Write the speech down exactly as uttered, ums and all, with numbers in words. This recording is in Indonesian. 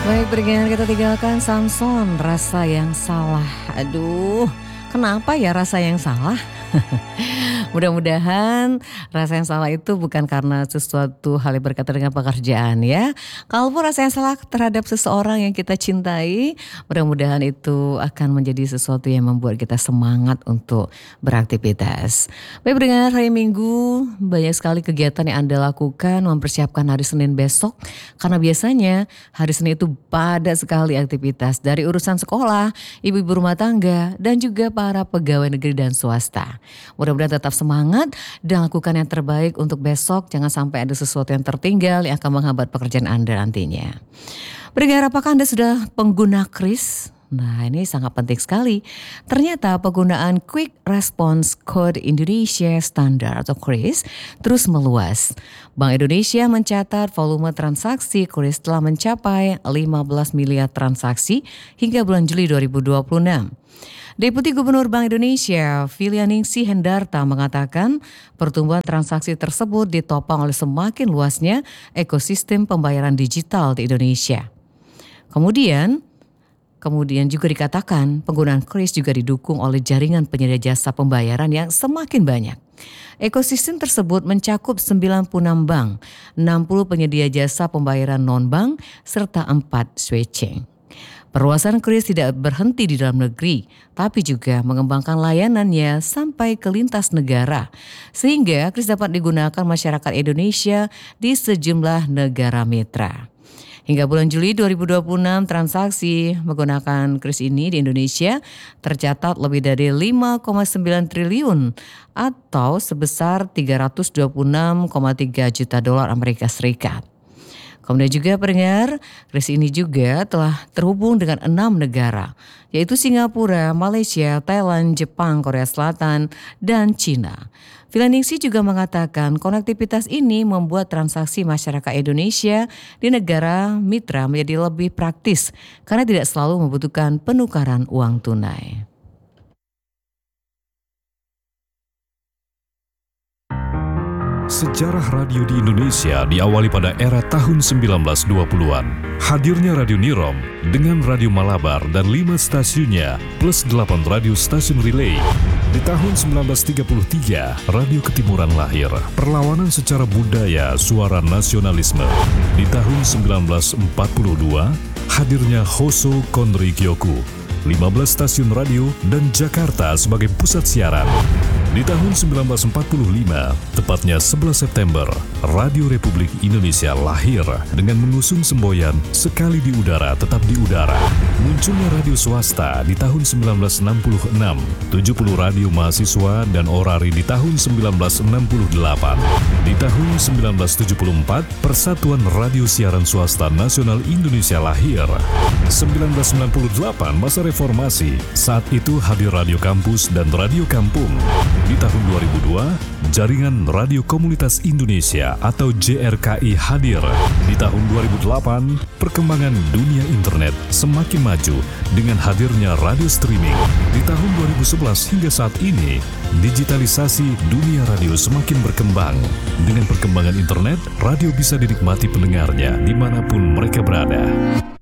Baik, berikan kita tinggalkan Samson, rasa yang salah. Aduh, kenapa ya rasa yang salah? Mudah-mudahan rasa yang salah itu bukan karena sesuatu hal yang berkaitan dengan pekerjaan ya. Kalaupun rasa yang salah terhadap seseorang yang kita cintai, mudah-mudahan itu akan menjadi sesuatu yang membuat kita semangat untuk beraktivitas. Baik, dengan hari Minggu banyak sekali kegiatan yang Anda lakukan mempersiapkan hari Senin besok. Karena biasanya hari Senin itu padat sekali aktivitas dari urusan sekolah, ibu-ibu rumah tangga, dan juga para pegawai negeri dan swasta. Mudah-mudahan tetap semangat dan lakukan yang terbaik untuk besok. Jangan sampai ada sesuatu yang tertinggal yang akan menghambat pekerjaan Anda nantinya. Pendengar, apakah Anda sudah pengguna kris? Nah, ini sangat penting sekali. Ternyata penggunaan Quick Response Code Indonesia Standard atau kris terus meluas. Bank Indonesia mencatat volume transaksi kris telah mencapai lima belas miliar transaksi hingga bulan Juli dua ribu dua puluh enam. Deputi Gubernur Bank Indonesia, Filianingsih Hendarta mengatakan pertumbuhan transaksi tersebut ditopang oleh semakin luasnya ekosistem pembayaran digital di Indonesia. Kemudian, kemudian juga dikatakan penggunaan kris juga didukung oleh jaringan penyedia jasa pembayaran yang semakin banyak. Ekosistem tersebut mencakup sembilan puluh enam bank, enam puluh penyedia jasa pembayaran non-bank, serta empat switching. Perluasan kris tidak berhenti di dalam negeri, tapi juga mengembangkan layanannya sampai ke lintas negara, sehingga kris dapat digunakan masyarakat Indonesia di sejumlah negara mitra. Hingga bulan Juli dua ribu dua puluh enam, transaksi menggunakan kris ini di Indonesia tercatat lebih dari lima koma sembilan triliun atau sebesar tiga ratus dua puluh enam koma tiga juta dolar Amerika Serikat. Kemudian juga pendengar, kris ini juga telah terhubung dengan enam negara, yaitu Singapura, Malaysia, Thailand, Jepang, Korea Selatan, dan Cina. Filianingsih juga mengatakan konektivitas ini membuat transaksi masyarakat Indonesia di negara mitra menjadi lebih praktis karena tidak selalu membutuhkan penukaran uang tunai. Sejarah radio di Indonesia diawali pada era tahun sembilan belas dua puluhan. Hadirnya Radio Nirom dengan Radio Malabar dan lima stasiunnya plus delapan radio stasiun relay. Di tahun sembilan belas tiga puluh tiga, Radio Ketimuran lahir. Perlawanan secara budaya, suara nasionalisme. Di tahun sembilan belas empat puluh dua, hadirnya Hoso Konri Kyoku. lima belas stasiun radio dan Jakarta sebagai pusat siaran. Di tahun sembilan belas empat puluh lima, tepatnya sebelas September, Radio Republik Indonesia lahir dengan mengusung semboyan sekali di udara tetap di udara. Munculnya radio swasta di tahun sembilan belas enam puluh enam, tujuh puluh radio mahasiswa dan orari di tahun sembilan belas enam puluh delapan. Di tahun sembilan belas tujuh puluh empat, Persatuan Radio Siaran Swasta Nasional Indonesia lahir. sembilan belas sembilan puluh delapan, masa reformasi, saat itu hadir Radio Kampus dan Radio Kampung. Di tahun dua ribu dua, Jaringan Radio Komunitas Indonesia atau J R K I hadir. Di tahun dua ribu delapan, perkembangan dunia internet semakin maju dengan hadirnya radio streaming. Di tahun dua ribu sebelas hingga saat ini, digitalisasi dunia radio semakin berkembang. Dengan perkembangan internet, radio bisa dinikmati pendengarnya dimanapun mereka berada.